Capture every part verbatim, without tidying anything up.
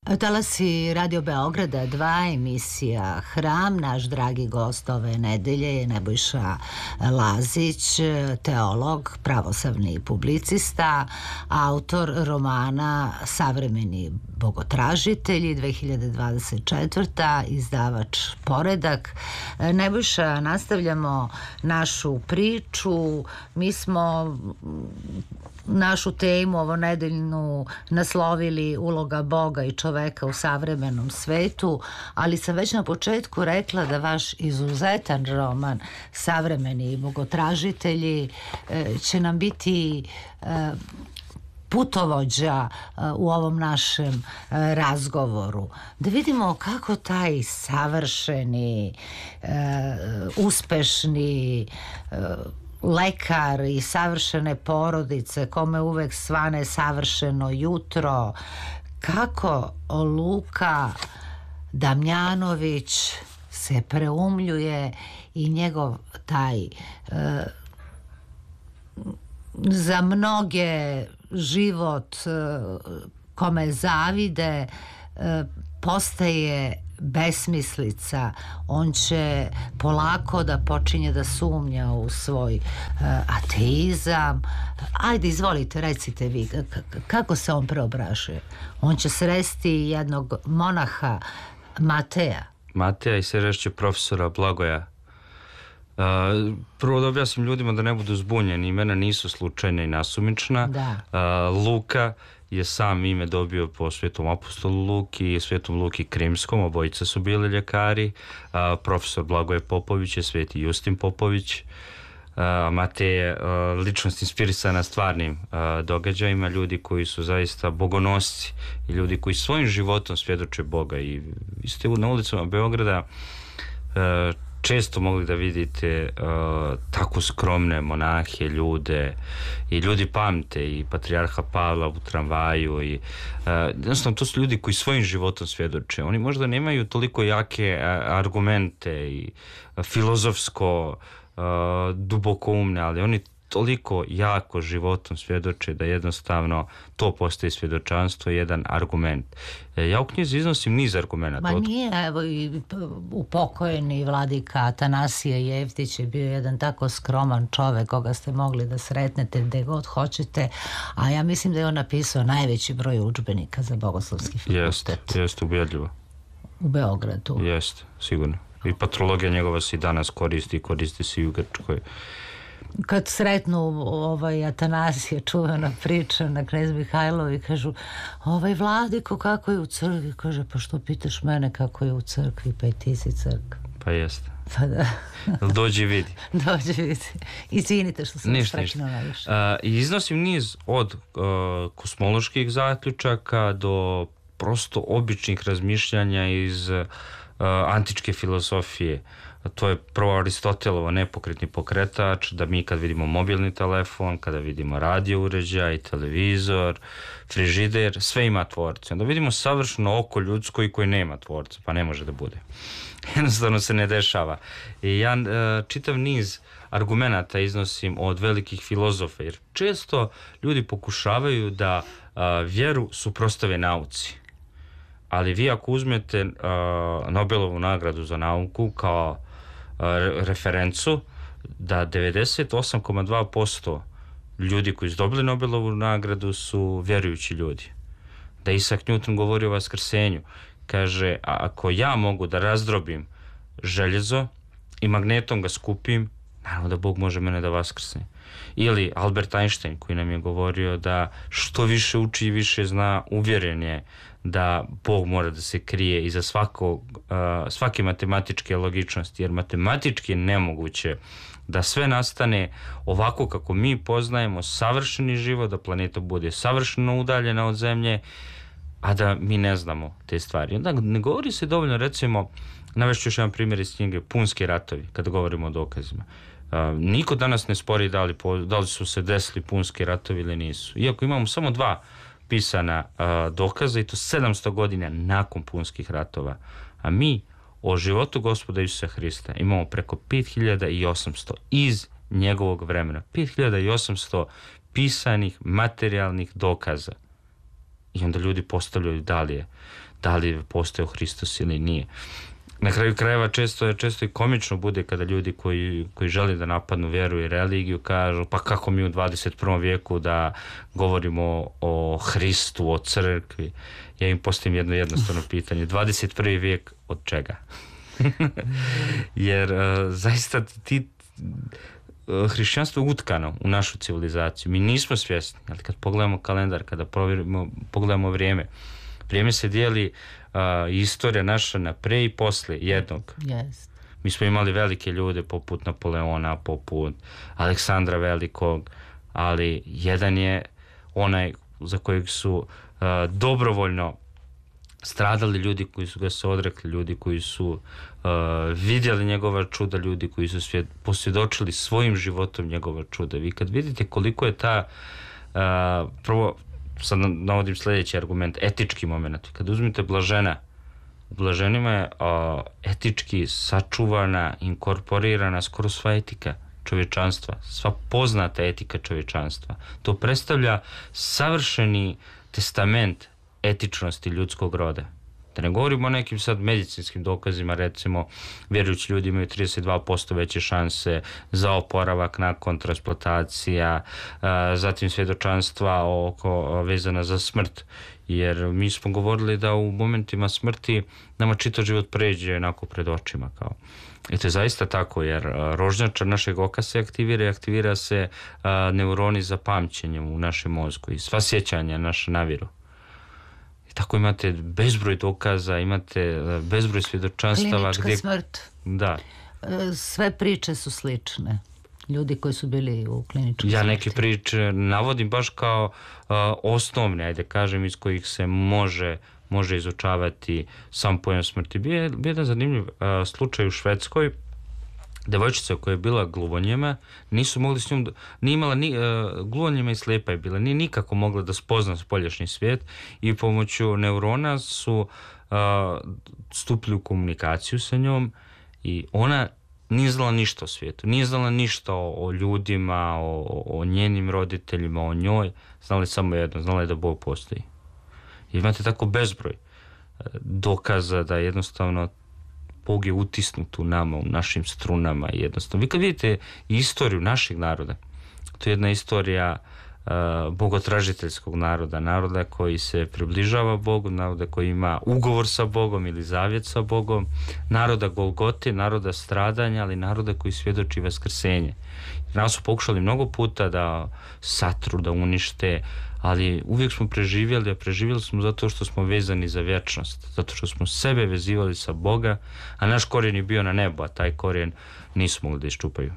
Talasi Radio Beograda dva, emisija Hram. Naš dragi gost ove nedelje je Nebojša Lazić, teolog, pravoslavni publicista, autor romana Savremeni bogotražitelji, dve hiljade dvadeset četvrta. izdavač Poredak. Nebojša, nastavljamo našu priču. Mi smo našu temu ovo nedeljnu naslovili uloga Boga i čoveka u savremenom svetu, ali sam već na početku rekla da vaš izuzetan roman Savremeni bogotražitelji će nam biti putovođa u ovom našem razgovoru. Da vidimo kako taj savršeni, uspešni lekar i savršene porodice, kome uvek svane savršeno jutro, kako Luka Damjanović se preumljuje i njegov taj e, za mnoge život e, kome zavide e, postaje besmislica. On će polako da počinje da sumnja u svoj uh, ateizam. Ajde, izvolite, recite vi, kako se on preobražuje? On će sresti jednog monaha Mateja. Mateja i srešće profesora Blagoja. Uh, prvo da objasnim ljudima da ne budu zbunjeni, imena nisu slučajna i nasumična. Da. Uh, Luka je sam ime dobio po svetom apostolu Luki i svetom Luki Krimskom, obojica su bili ljekari. A, profesor Blagoje Popović je sveti Justin Popović. A, Matej je a, ličnost inspirisana stvarnim a, događajima, ljudi koji su zaista bogonosci i ljudi koji svojim životom svjedoče Boga. I vi ste na ulicama Beograda a, često mogli da vidite uh, tako skromne monahe, ljude, i ljudi pamte i patrijarha Pavla u tramvaju i uh, jednostavno to su ljudi koji svojim životom svjedoče. Oni možda nemaju toliko jake uh, argumente i uh, filozofsko uh, dubokoumne, ali oni toliko jako životom svjedoče da jednostavno to postaje svjedočanstvo, jedan argument. Ja u knjizi iznosim niz argumenta. Ma nije, evo i upokojeni vladika Atanasije Jevtić je bio jedan tako skroman čovek koga ste mogli da sretnete gde god hoćete, a ja mislim da je on napisao najveći broj udžbenika za bogoslovski fakultet. Jeste, jeste, ubjedljivo. U Beogradu. Jeste, sigurno. I patrologija njegova se i danas koristi, koristi se i u Grčkoj. Kad sretnu ovaj Atanasije, čuvena priča na Knez Mihajlovi, kažu, ovaj vladiko kako je u crkvi, kaže, pa što pitaš mene kako je u crkvi, pa i ti si crkva. Pa jeste. Pa da. Dođi vidi. Dođi vidi. Izvinite što sam vas prekinula najviše. I iznosim niz od uh, kosmoloških zaključaka do prosto običnih razmišljanja iz uh, antičke filozofije. To je prvo Aristotelovo nepokretni pokretač, da mi kad vidimo mobilni telefon, kada vidimo radio uređaj, televizor, frižider, sve ima tvorce. Onda vidimo savršeno oko ljudsko i koji nema tvorca, pa ne može da bude. Jednostavno se ne dešava. I ja uh, čitav niz argumenata iznosim od velikih filozofa, jer često ljudi pokušavaju da uh, vjeru suprotstave nauci. Ali vi ako uzmete uh, Nobelovu nagradu za nauku kao uh, referencu, da devedeset osam zarez dva posto ljudi koji su dobili Nobelovu nagradu su vjerujući ljudi. Da Isaac Newton govori o vaskrsenju. Kaže, a ako ja mogu da razdrobim željezo i magnetom ga skupim, naravno da Bog može mene da vaskrsne. Ili Albert Einstein koji nam je govorio da što više uči i više zna, uvjeren je da Bog mora da se krije iza svako, uh, svake matematičke logičnosti, jer matematički je nemoguće da sve nastane ovako kako mi poznajemo savršeni život, da planeta bude savršeno udaljena od Zemlje, a da mi ne znamo te stvari. Onda ne govori se dovoljno, recimo, navešću još jedan primjer iz knjige Punski ratovi, kada govorimo o dokazima. Uh, niko danas ne spori da li, da li su se desili punski ratovi ili nisu. Iako imamo samo dva pisana uh, dokaza i to sedamsto godina nakon punskih ratova. A mi o životu Gospoda Isusa Hrista imamo preko pet hiljada osamsto iz njegovog vremena. pet hiljada osamsto pisanih materijalnih dokaza. i onda ljudi postavljaju da li je, da li je postao Hristos ili nije. Na kraju krajeva često, često i komično bude kada ljudi koji, koji žele da napadnu vjeru i religiju kažu pa kako mi u dvadeset prvom vijeku da govorimo o Hristu, o crkvi. Ja im postavim jedno jednostavno pitanje. dvadeset prvi vijek od čega? Jer uh, zaista ti uh, hrišćanstvo je utkano u našu civilizaciju. Mi nismo svjesni, ali kad pogledamo kalendar, kada provjerimo, pogledamo vrijeme, vrijeme se dijeli uh, istorija naša na pre i posle jednog. Yes. Mi smo imali velike ljude poput Napoleona, poput Aleksandra Velikog, ali jedan je onaj za kojeg su uh, dobrovoljno stradali ljudi koji su ga se odrekli, ljudi koji su uh, vidjeli njegova čuda, ljudi koji su svjed, posvjedočili svojim životom njegova čuda. Vi kad vidite koliko je ta uh, prvo, sad navodim sljedeći argument, etički moment. Kad uzmite Blažena, u Blaženima je uh, etički sačuvana, inkorporirana skoro sva etika čovječanstva, sva poznata etika čovječanstva. To predstavlja savršeni testament etičnosti ljudskog roda. Da ne govorimo o nekim sad medicinskim dokazima, recimo vjerujući ljudi imaju trideset dva posto veće šanse za oporavak nakon transplantacija, zatim svjedočanstva oko vezana za smrt, jer mi smo govorili da u momentima smrti nama čitav život pređe onako pred očima kao. I to je zaista tako, jer rožnjača našeg oka se aktivira i aktivira se neuroni za pamćenje u našem mozgu i sva sjećanja naša naviru. I tako imate bezbroj dokaza, imate bezbroj svjedočanstava. Klinička gdje... smrt. Da. Sve priče su slične. Ljudi koji su bili u kliničkoj Ja smrti. neke priče navodim baš kao uh, osnovne, ajde kažem, iz kojih se može, može izučavati sam pojam smrti. Bio je, bio je jedan zanimljiv uh, slučaj u Švedskoj. Devojčica koja je bila gluvonjema, nisu mogli s njom, nije imala ni, uh, gluvonjema i slijepa je bila, nije nikako mogla da spozna spoljašnji svijet i pomoću neurona su uh, stupili u komunikaciju sa njom i ona nije znala ništa o svijetu, nije znala ništa o, o ljudima, o, o njenim roditeljima, o njoj, znala je samo jedno, znala je da Bog postoji. I imate tako bezbroj uh, dokaza da jednostavno Bog je utisnut u nama, u našim strunama jednostavno. Vi kad vidite istoriju našeg naroda, to je jedna istorija uh, bogotražiteljskog naroda, naroda koji se približava Bogu, naroda koji ima ugovor sa Bogom ili zavjet sa Bogom, naroda Golgote, naroda stradanja, ali naroda koji svjedoči vaskrsenje. Nas su pokušali mnogo puta da satru, da unište, ali uvijek smo preživjeli, a preživjeli smo zato što smo vezani za vječnost, zato što smo sebe vezivali sa Boga, a naš korijen je bio na nebu, a taj korijen nisu mogli da iščupaju.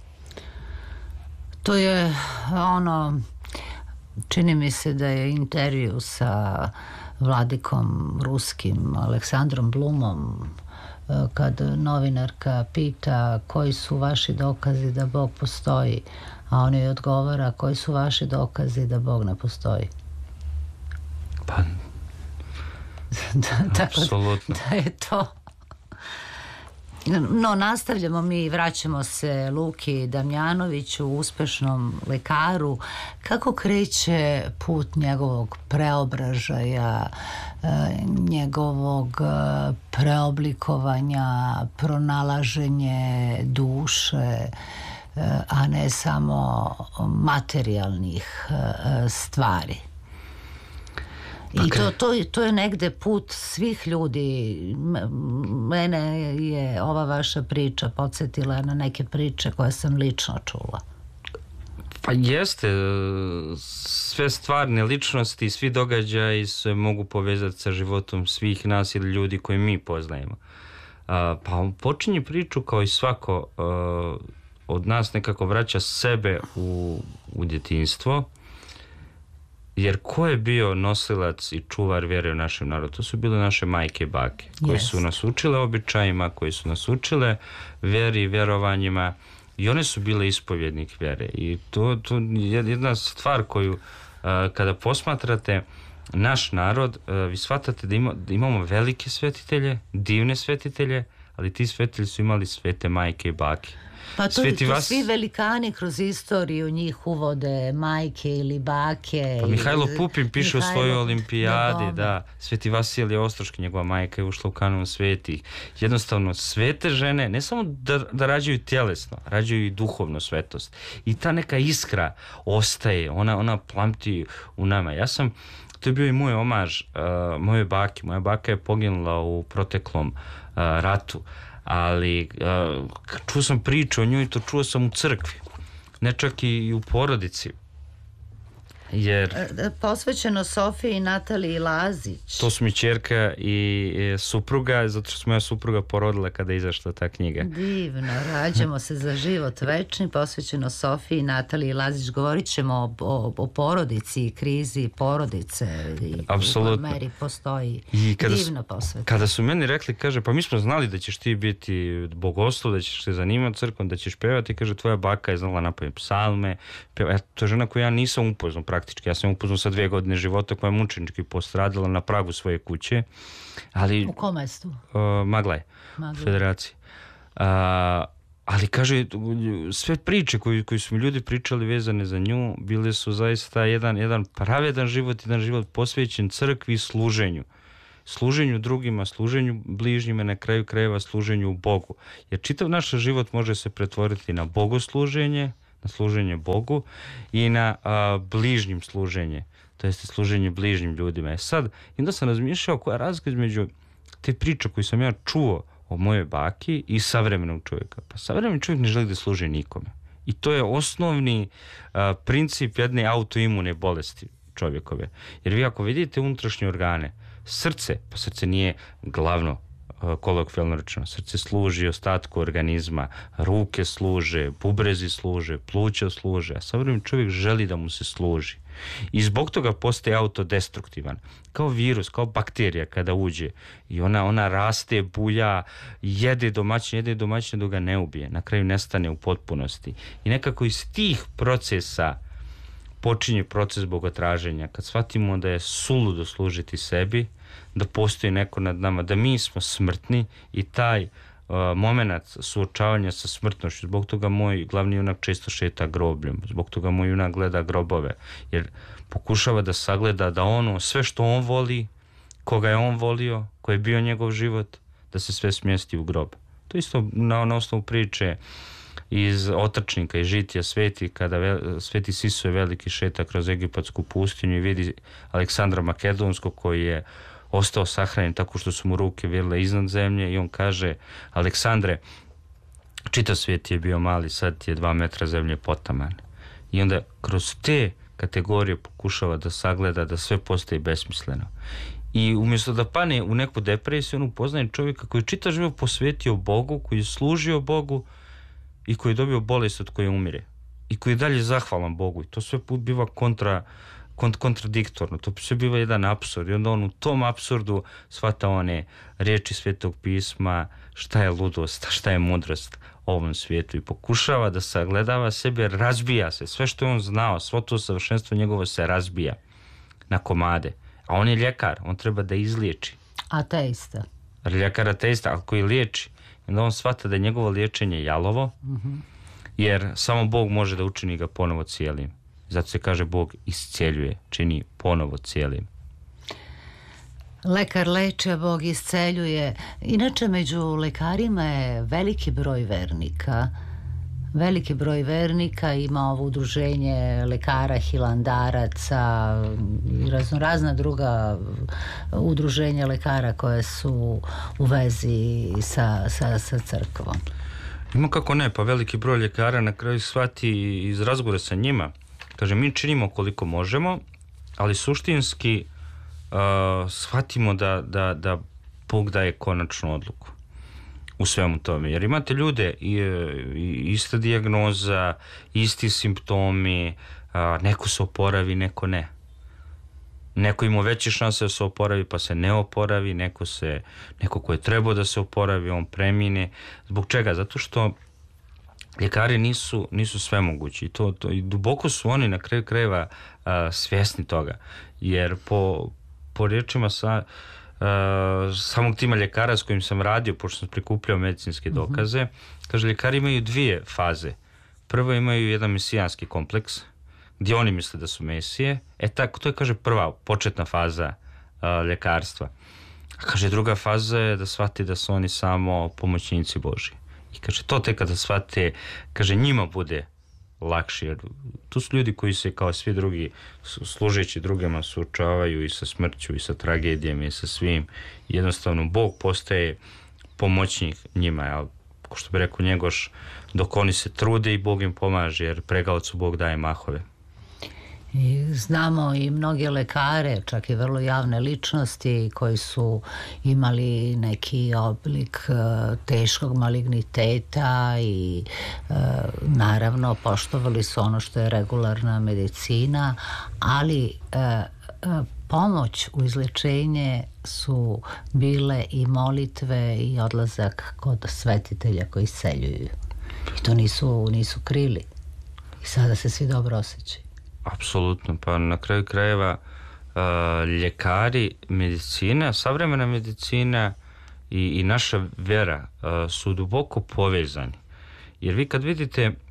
To je ono, čini mi se da je intervju sa vladikom ruskim Aleksandrom Blumom, kad novinarka pita koji su vaši dokazi da Bog postoji, a on joj odgovara koji su vaši dokazi da Bog ne postoji. Pa, da, apsolutno. Da je to. No, nastavljamo mi i vraćamo se Luki Damjanoviću, uspešnom lekaru. Kako kreće put njegovog preobražaja, njegovog preoblikovanja, pronalaženje duše, a ne samo materijalnih stvari? I to, to, to je negde put svih ljudi. Mene je ova vaša priča podsjetila na neke priče koje sam lično čula. Pa jeste, sve stvarne ličnosti, svi događaji se mogu povezati sa životom svih nas ili ljudi koje mi poznajemo. Pa on počinje priču kao i svako od nas nekako vraća sebe u, u djetinjstvo. Jer ko je bio nosilac i čuvar vjere u našem narodu? To su bile naše majke i bake, koji su nas učile običajima, koji su nas učile vjeri i vjerovanjima i one su bile ispovjednik vjere. I to, to je jedna stvar koju uh, kada posmatrate naš narod, uh, vi shvatate da, ima, da imamo velike svetitelje, divne svetitelje, ali ti svetitelji su imali svete majke i bake. Pa to, to vas... svi velikani kroz istoriju njih uvode majke ili bake. Pa Mihajlo Pupin piše Mihajlo... u svojoj olimpijadi, da, Sveti Vasilije Ostroški, njegova majka je ušla u kanon svetih. Jednostavno, svete žene, ne samo da, da rađaju tjelesno, rađaju i duhovno svetost. I ta neka iskra ostaje, ona, ona plamti u nama. Ja sam, to je bio i moj omaž uh, moje baki. Moja baka je poginula u proteklom uh, ratu. Ali uh, čuo sam priču o njoj, to čuo sam u crkvi, ne čak i u porodici. Jer posvećeno Sofiji i Nataliji Lazić. To su mi ćerka i supruga, zato što smo moja supruga porodila kada je izašla ta knjiga. Divno, rađamo se za život večni, posvećeno Sofiji i Nataliji Lazić. Govorit ćemo o, o, o porodici i krizi porodice i apsolutno. U meri postoji I kada divno posvećeno. Kada su meni rekli, kaže, pa mi smo znali da ćeš ti biti bogoslov, da ćeš se zanimati crkvom, da ćeš pevati, kaže, tvoja baka je znala napamet psalme, peva. E, to je žena koju ja nisam upoznao praktički. Ja sam upoznao sa dvije godine života koja je mučenički postradila na pragu svoje kuće. Ali, u kom mestu? Uh, Maglaj, Maglaj. Federaciji. Uh, ali kaže, sve priče koji, koji su mi ljudi pričali vezane za nju, bile su zaista jedan, jedan pravedan život, jedan život posvećen crkvi i služenju. Služenju drugima, služenju bližnjima, na kraju krajeva služenju Bogu. Jer čitav naš život može se pretvoriti na bogosluženje, na služenje Bogu i na a, bližnjim služenje, to jest služenje bližnjim ljudima. E sad, onda sam razmišljao koja je razlika između te priče koju sam ja čuo o mojoj baki i savremenog čovjeka. Pa savremeni čovjek ne želi da služi nikome. I to je osnovni a, princip jedne autoimune bolesti čovjekove. Jer vi ako vidite unutrašnje organe, srce, pa srce nije glavno, kolokvijalno rečeno, srce služi ostatku organizma, ruke služe, bubrezi služe, pluća služe, a savremeni čovjek želi da mu se služi. I zbog toga postaje autodestruktivan. Kao virus, kao bakterija kada uđe i ona, ona raste, bulja, jede domaćin, jede domaćin dok ga ne ubije. Na kraju nestane u potpunosti. I nekako iz tih procesa počinje proces bogotraženja. Kad shvatimo da je suludo služiti sebi, da postoji neko nad nama, da mi smo smrtni i taj uh, moment suočavanja sa smrtnošću, zbog toga moj glavni junak često šeta grobljem, zbog toga moj junak gleda grobove, jer pokušava da sagleda da ono, sve što on voli, koga je on volio, koji je bio njegov život, da se sve smjesti u grob. To isto na, na osnovu priče iz Otrčnika i žitija Sveti, kada ve, Sveti Sisoje veliki šeta kroz egipatsku pustinju i vidi Aleksandra Makedonskog koji je ostao sahranjen tako što su mu ruke virile iznad zemlje i on kaže: Aleksandre, čitav svijet je bio mali, sad je dva metra zemlje potaman. I onda kroz te kategorije pokušava da sagleda da sve postaje besmisleno. I umjesto da pane u neku depresiju, on upoznaje čovjeka koji čitav život posvetio Bogu, koji je služio Bogu i koji je dobio bolest od koje umire. I koji je dalje zahvalan Bogu. I to sve put biva kontra, kont, kontradiktorno. To sve biva jedan apsurd. I onda on u tom apsurdu shvata one riječi Svetog pisma, šta je ludost, šta je mudrost ovom svijetu. I pokušava da sagledava sebe, razbija se. Sve što je on znao, svo to savršenstvo njegovo se razbija na komade. A on je ljekar, on treba da izliječi. Ateista. Ljekar ateista, ali koji liječi. Onda on shvata da je njegovo liječenje jalovo, mm-hmm. jer samo Bog može da učini ga ponovo cijelim. Zato se kaže Bog isceljuje, čini ponovo cijelim. Lekar leče, a Bog isceljuje. Inače, među lekarima je veliki broj vernika. Veliki broj vernika, ima ovo udruženje lekara, hilandaraca i raznorazna druga udruženja lekara koje su u vezi sa, sa, sa crkvom. Ima kako ne, pa veliki broj ljekara na kraju shvati iz razgovora sa njima. Kaže, mi činimo koliko možemo, ali suštinski uh, shvatimo da, da, da Bog daje konačnu odluku u svemu tome. Jer imate ljude, i, i, ista dijagnoza, isti simptomi, a, neko se oporavi, neko ne. Neko ima veće šanse da se oporavi, pa se ne oporavi, neko, se, neko ko je trebao da se oporavi, on premine. Zbog čega? Zato što ljekari nisu, nisu svemogući. I, to, to, i duboko su oni na kraju krajeva a, svjesni toga. Jer po, po riječima sa samog tima ljekara s kojim sam radio, pošto sam prikupljao medicinske dokaze. Mm-hmm. Kaže, ljekari imaju dvije faze. Prvo imaju jedan mesijanski kompleks, gdje oni misle da su mesije. E tako, to je, kaže, prva, početna faza uh, ljekarstva. A kaže, druga faza je da shvati da su oni samo pomoćnici Božji. I kaže, to tek kada shvate, kaže, njima bude lakše, jer tu su ljudi koji se kao svi drugi služeći drugima suočavaju i sa smrću i sa tragedijama i sa svim. Jednostavno Bog postaje pomoćnik njima, jel? Ko što bi rekao Njegoš, dok oni se trude i Bog im pomaže, jer pregaocu Bog daje mahove. I znamo i mnoge lekare, čak i vrlo javne ličnosti koji su imali neki oblik uh, teškog maligniteta i uh, naravno poštovali su ono što je regularna medicina, ali uh, uh, pomoć u izlečenje su bile i molitve i odlazak kod svetitelja koji isceljuju. I to nisu, nisu krili. I sada se svi dobro osjećaju. Apsolutno, pa na kraju krajeva uh, ljekari, medicina, savremena medicina i, i naša vera uh, su duboko povezani. Jer vi kad vidite, uh,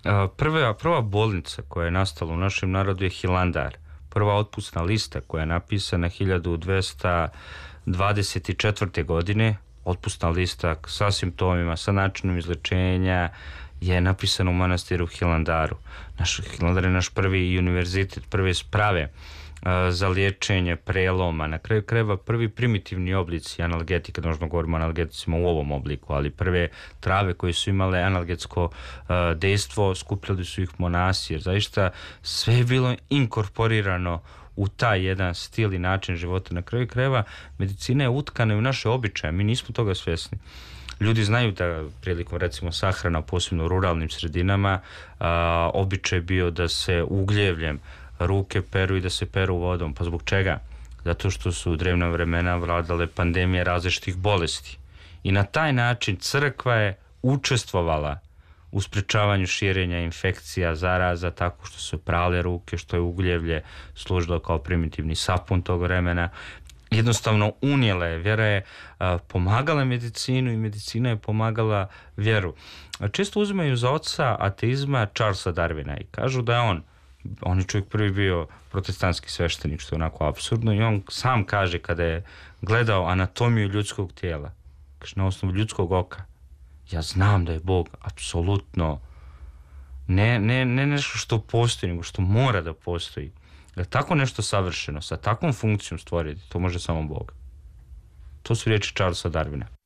prva, prva bolnica koja je nastala u našem narodu je Hilandar. Prva otpusna lista koja je napisana hiljadu dvesta dvadeset četvrte. godine, otpusna lista sa simptomima, sa načinom izlečenja, je napisano u manastiru Hilandaru. Naš Hilandar je naš prvi univerzitet, prve sprave uh, za liječenje preloma. Na kraju krajeva prvi primitivni oblici analgetika, da možemo govorimo o analgeticima u ovom obliku, ali prve trave koje su imale analgetsko uh, dejstvo, skupljali su ih monasi, jer zaista sve je bilo inkorporirano u taj jedan stil i način života. Na kraju krajeva medicina je utkana u naše običaje, mi nismo toga svjesni. Ljudi znaju da prilikom recimo sahrana, posebno u ruralnim sredinama, a, običaj je bio da se ugljevljem ruke peru i da se peru vodom. Pa zbog čega? Zato što su u drevna vremena vladale pandemije različitih bolesti. I na taj način crkva je učestvovala u sprečavanju širenja infekcija, zaraza, tako što su prale ruke, što je ugljevlje služilo kao primitivni sapun tog vremena. Jednostavno unijela je, vjera je a, pomagala medicinu i medicina je pomagala vjeru. A često uzimaju za oca ateizma Charlesa Darwina i kažu da je on, on je čovjek prvi bio protestantski sveštenik, što je onako apsurdno, i on sam kaže kada je gledao anatomiju ljudskog tijela, kaže, na osnovu ljudskog oka, ja znam da je Bog apsolutno ne, ne, ne nešto što postoji, nego što mora da postoji. Da tako nešto savršeno, sa takvom funkcijom stvoriti, to može samo Bog. To su riječi Charlesa Darwina.